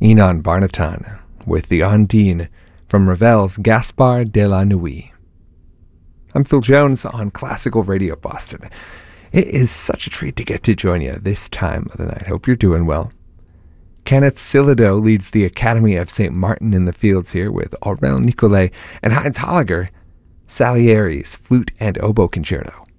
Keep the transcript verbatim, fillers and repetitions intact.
Ynon Barnatan with the Ondine from Ravel's Gaspard de la Nuit. I'm Phil Jones on Classical Radio Boston. It is such a treat to get to join you this time of the night. Hope you're doing well. Kenneth Silido leads the Academy of Saint Martin in the Fields here with Aurel Nicolet and Heinz Holliger, Salieri's Flute and Oboe Concerto.